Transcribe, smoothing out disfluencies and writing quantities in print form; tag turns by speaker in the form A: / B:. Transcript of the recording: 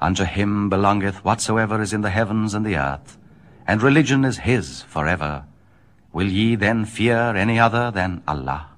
A: Unto him belongeth whatsoever is in the heavens and the earth, and religion is his forever. Will ye then fear any other than Allah?